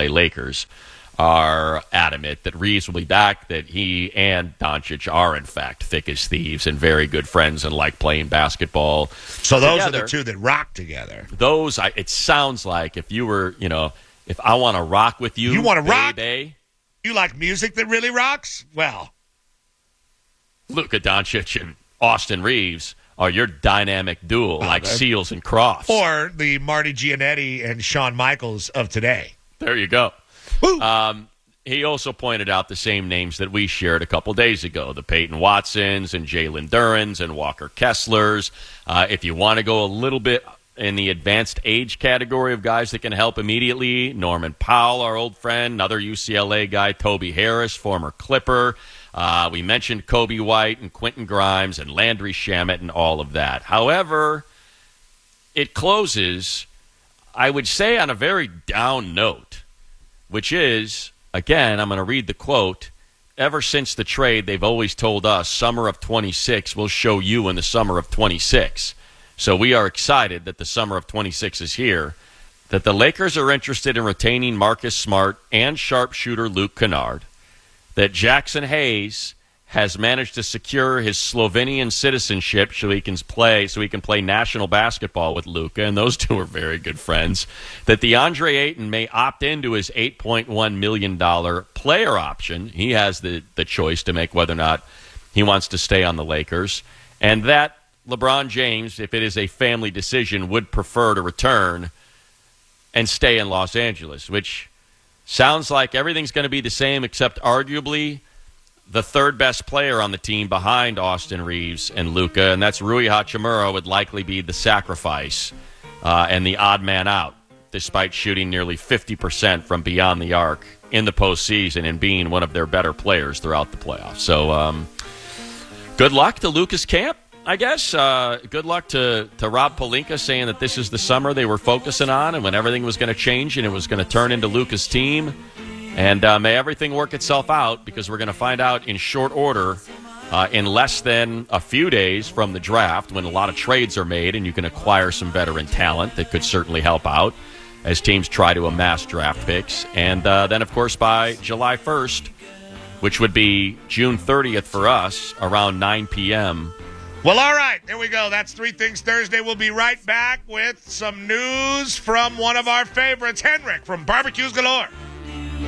LA Lakers are adamant that Reeves will be back, that he and Doncic are, in fact, thick as thieves and very good friends and like playing basketball. So those together. are the two that rock together. It sounds like if you were, if I want to rock with you. You want to rock? Baby, you like music that really rocks? Well, Luka Doncic and Austin Reeves are your dynamic duo, like Seals and Crofts. Or the Marty Giannetti and Shawn Michaels of today. There you go. He also pointed out the same names that we shared a couple days ago, the Peyton Watsons and Jalen Durans and Walker Kesslers. If you want to go a little bit in the advanced age category of guys that can help immediately, Norman Powell, our old friend, another UCLA guy, Toby Harris, former Clipper. We mentioned Kobe White and Quentin Grimes and Landry Shamet and all of that. However, it closes, I would say, on a very down note, which is, again, I'm going to read the quote, ever since the trade, they've always told us summer of 26 will show you in the summer of 26. So we are excited that the summer of 26 is here, that the Lakers are interested in retaining Marcus Smart and sharpshooter Luke Kennard, that Jackson Hayes has managed to secure his Slovenian citizenship so he can play national basketball with Luka, and those two are very good friends, that DeAndre Ayton may opt into his $8.1 million player option. He has the choice to make whether or not he wants to stay on the Lakers, and that LeBron James, if it is a family decision, would prefer to return and stay in Los Angeles, which sounds like everything's going to be the same except arguably the third best player on the team behind Austin Reeves and Luka, and that's Rui Hachimura, would likely be the sacrifice and the odd man out, despite shooting nearly 50% from beyond the arc in the postseason and being one of their better players throughout the playoffs. So good luck to Luka's camp, I guess. Good luck to Rob Pelinka, saying that this is the summer they were focusing on and when everything was going to change and it was going to turn into Luka's team. And may everything work itself out, because we're going to find out in short order in less than a few days from the draft, when a lot of trades are made and you can acquire some veteran talent that could certainly help out as teams try to amass draft picks. And then, of course, by July 1st, which would be June 30th for us, around 9 p.m., well, all right, there we go. That's Three Things Thursday. We'll be right back with some news from one of our favorites, Henrik from Barbecues Galore.